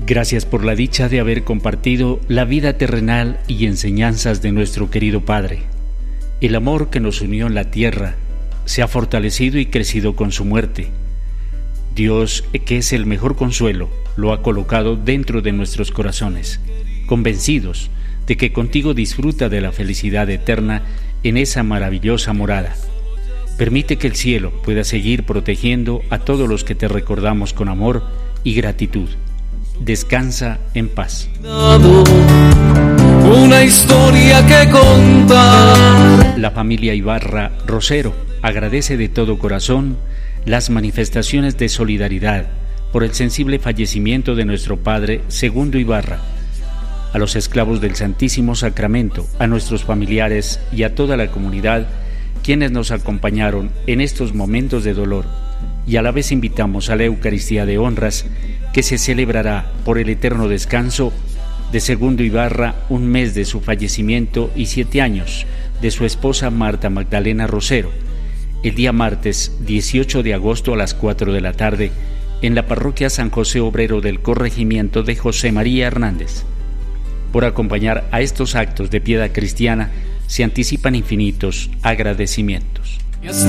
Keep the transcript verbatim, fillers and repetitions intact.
Gracias por la dicha de haber compartido la vida terrenal y enseñanzas de nuestro querido Padre. El amor que nos unió en la tierra se ha fortalecido y crecido con su muerte. Dios, que es el mejor consuelo, lo ha colocado dentro de nuestros corazones, convencidos de que contigo disfruta de la felicidad eterna en esa maravillosa morada. Permite que el cielo pueda seguir protegiendo a todos los que te recordamos con amor y gratitud. Descansa en paz. Una historia que contar. La familia Ibarra Rosero agradece de todo corazón las manifestaciones de solidaridad por el sensible fallecimiento de nuestro padre Segundo Ibarra, a los esclavos del Santísimo Sacramento, a nuestros familiares y a toda la comunidad quienes nos acompañaron en estos momentos de dolor, y a la vez invitamos a la Eucaristía de Honras que se celebrará por el eterno descanso de Segundo Ibarra, un mes de su fallecimiento y siete años de su esposa Marta Magdalena Rosero, el día martes dieciocho de agosto a las cuatro de la tarde en la parroquia San José Obrero del corregimiento de José María Hernández. Por acompañar a estos actos de piedad cristiana se anticipan infinitos agradecimientos.